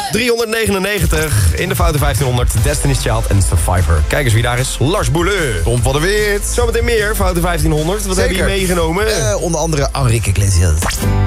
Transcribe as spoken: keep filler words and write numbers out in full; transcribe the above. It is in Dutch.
driehonderdnegenennegentig in de Foute vijftienhonderd. Destiny's Child en Survivor. Kijk eens wie daar is. Lars Bouleur. Tom van der Weert. Zometeen meer Foute vijftienhonderd. Wat Zeker. heb je meegenomen? Uh, onder andere Enrique Iglesias.